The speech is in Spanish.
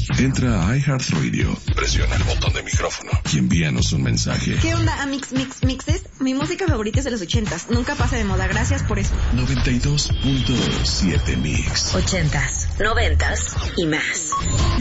Entra a iHeartRadio, presiona el botón de micrófono y envíanos un mensaje. ¿Qué onda, Mixes? Mi música favorita es de los 80s. Nunca pasa de moda. Gracias por eso. 92.7 Mix. 80s, 90s y más.